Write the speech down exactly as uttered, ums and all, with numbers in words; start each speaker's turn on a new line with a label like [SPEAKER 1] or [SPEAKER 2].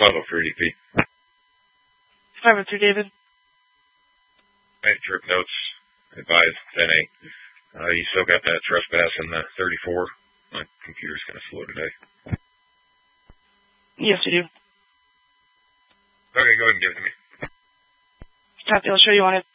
[SPEAKER 1] five oh three D P.
[SPEAKER 2] five oh three, David.
[SPEAKER 1] Hey, trip notes. Advise ten eight. Uh, you still got that trespass in the thirty-four? My computer's kind of slow today.
[SPEAKER 2] Yes, we do.
[SPEAKER 1] Okay, go ahead and give it to me.
[SPEAKER 2] Copy, I'll show you on it.